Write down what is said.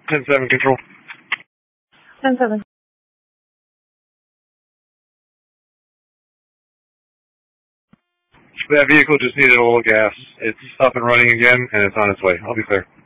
10-7 control. 10-7. That vehicle just needed a little gas. It's up and running again, and it's on its way. I'll be clear.